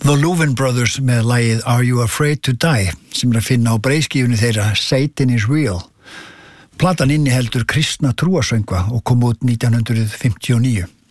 The Louvin Brothers með lagið Are You Afraid to Die sem að finna á breiðskífunni þeirra Satan is Real. Platan inniheldur kristna trúarsöngva og kom út 1959.